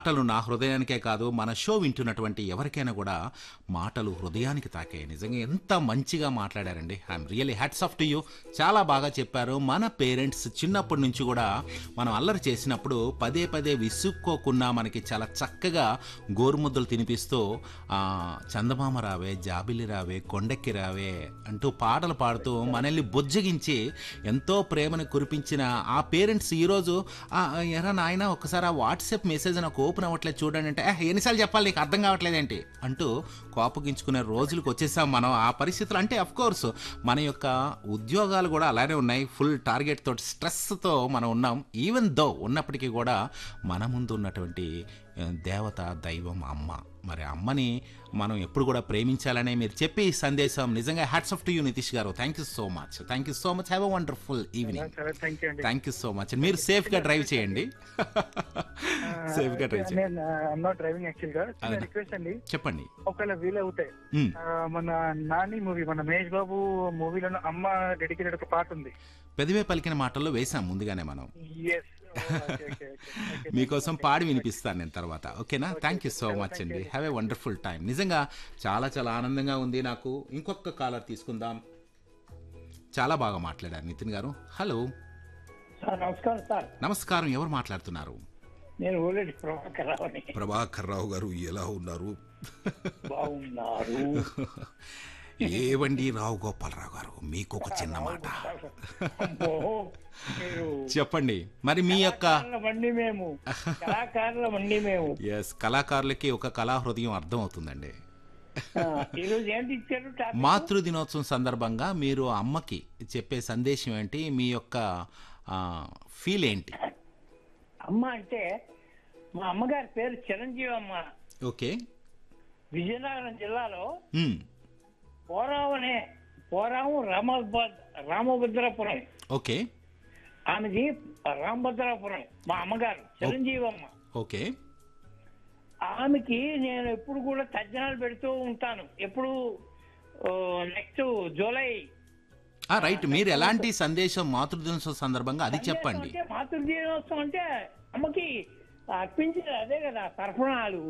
మాటలు నా హృదయానికే కాదు, మన షో వింటున్నటువంటి ఎవరికైనా కూడా మాటలు హృదయానికి తాకాయి. నిజంగా ఎంత మంచిగా మాట్లాడారండి. I'm really hats off to you. చాలా బాగా చెప్పారు. మన పేరెంట్స్ చిన్నప్పటి నుంచి కూడా మనం అల్లరి చేసినప్పుడు పదే పదే విసుక్కోకుండా మనకి చాలా చక్కగా గోరుముద్దలు తినిపిస్తూ చందమామ రావే, జాబిలి రావే, కొండెక్కి రావే అంటూ పాటలు పాడుతూ మనల్ని బుజ్జగించి ఎంతో ప్రేమను కురిపించిన ఆ పేరెంట్స్ ఈరోజు ఎరా నాయన ఒకసారి ఆ వాట్సాప్ మెసేజ్ నాకు ఓపెన్ అవ్వట్లేదు చూడండి అంటే, ఎన్నిసార్లు చెప్పాలి నీకు అర్థం కావట్లేదేంటి అంటూ కోపగించుకునే రోజులకు వచ్చేసాం మనం. ఆ పరిస్థితులు అంటే అఫ్ కోర్స్ మన యొక్క ఉద్యోగాలు కూడా అలానే ఉన్నాయి. ఫుల్ టార్గెట్ తోటి స్ట్రెస్తో మనం ఉన్నాం. ఈవెన్ దో ఉన్నప్పటికీ కూడా మన ముందు ఉన్నటువంటి దేవత దైవం అమ్మ. మరి అమ్మని మనం ఎప్పుడు కూడా ప్రేమించాలనే మీరు చెప్పి సందేశం నిజంగా hats off to you Nitish గారు. Thank you so much. Thank you so much. Have a wonderful evening. Thank you so much. మీరు సేఫ్గా డ్రైవ్ చేయండి. సేఫ్గా డ్రైవ్ చేయండి. చెప్పండి. ఒకవేళ వీలవుతే మన నాని మూవీ, మన మహేష్ బాబు మూవీలో అమ్మ డెడికేటెడ్ ఒక పాట ఉంది. పెదవే పలికిన మాటల్లో వేసాం ముందుగానే మనం. మీకోసం పాడి వినిపిస్తాను నేను తర్వాత. ఓకేనా? థ్యాంక్ యూ సో మచ్ అండి. Have a wonderful time. నిజంగా చాలా చాలా ఆనందంగా ఉంది నాకు. ఇంకొక కాలర్ తీసుకుందాం. చాలా బాగా మాట్లాడారు నితిన్ గారు. హలో. నమస్కారం సార్. నమస్కారం. ఎవరు మాట్లాడుతున్నారు? నేను ఓలేటి ప్రభాకర్ రావు గారు. ఎలా ఉన్నారు? బాగున్నారు. ఏవండి రావు గోపాలరావు గారు, మీకు ఒక చిన్న మాట చెప్పండి. మరి మీ యొక్క ఎస్, కళాకారులకి ఒక కళా హృదయం అర్థం అవుతుందండి. మాతృ దినోత్సవం సందర్భంగా మీరు అమ్మకి చెప్పే సందేశం ఏంటి? మీ యొక్క ఫీల్ ఏంటి? అమ్మ అంటే మా అమ్మగారి పేరు చిరంజీవి అమ్మ. ఓకే. విజయనగరం జిల్లాలో పోరాము రామభద్రాపురం. ఓకే. ఆమెది రామభద్రాపురం మా అమ్మగారు చిరంజీవి అమ్మ. ఓకే. ఆమెకి నేను ఎప్పుడు కూడా తజ్జనాలు పెడుతూ ఉంటాను. ఎప్పుడు నెక్స్ట్ జూలై. రైట్. మీరు ఎలాంటి సందేశం మాతృదినోత్సవం సందర్భంగా అది చెప్పండి. మాతృదినోత్సవం అంటే అమ్మకి అర్పించేది అదే కదా, తర్పణాలు.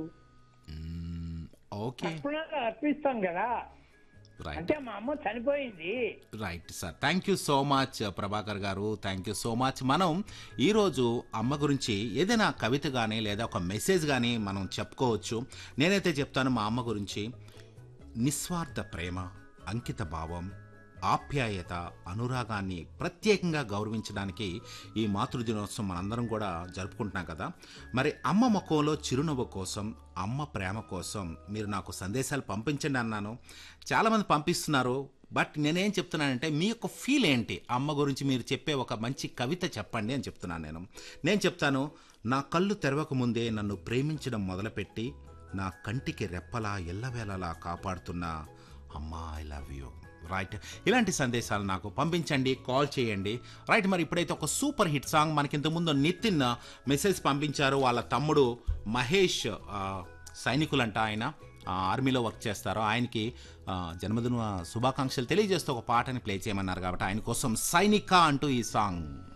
ఓకే. తర్పణాలు అర్పిస్తాం కదా. అంటే మా అమ్మ చనిపోయింది. Right sir. Thank you so much Prabhakar గారు. Thank you so much. మనం ఈరోజు అమ్మ గురించి ఏదైనా కవిత కానీ లేదా ఒక మెసేజ్ కానీ మనం చెప్పుకోవచ్చు. నేనైతే చెప్తాను మా అమ్మ గురించి. నిస్వార్థ ప్రేమ, అంకిత భావం, ఆప్యాయత, అనురాగాన్ని ప్రత్యేకంగా గౌరవించడానికి ఈ మాతృదినోత్సవం మనందరం కూడా జరుపుకుంటున్నాం కదా. మరి అమ్మ ముఖంలో చిరునవ్వు కోసం, అమ్మ ప్రేమ కోసం మీరు నాకు సందేశాలు పంపించండి అన్నాను. చాలామంది పంపిస్తున్నారు. బట్ నేనేం చెప్తున్నానంటే మీ యొక్క ఫీల్ ఏంటి? అమ్మ గురించి మీరు చెప్పే ఒక మంచి కవిత చెప్పండి అని చెప్తున్నాను. నేను చెప్తాను. నా కళ్ళు తెరవక ముందే నన్ను ప్రేమించడం మొదలుపెట్టి నా కంటికి రెప్పలా ఎల్లవేళలా కాపాడుతున్న అమ్మ, ఐ లవ్ యూ. రైట్. ఇలాంటి సందేశాలు నాకు పంపించండి, కాల్ చేయండి. రైట్. మరి ఇప్పుడైతే ఒక సూపర్ హిట్ సాంగ్ మనకి ఇంతకుముందు నితిన్ మెసేజ్ పంపించారు. వాళ్ళ తమ్ముడు మహేష్ సైనికులంట, ఆయన ఆర్మీలో వర్క్ చేస్తారు. ఆయనకి జన్మదిన శుభాకాంక్షలు తెలియజేస్తూ ఒక పాటని ప్లే చేయమన్నారు కాబట్టి ఆయన కోసం సైనిక అంటూ ఈ సాంగ్.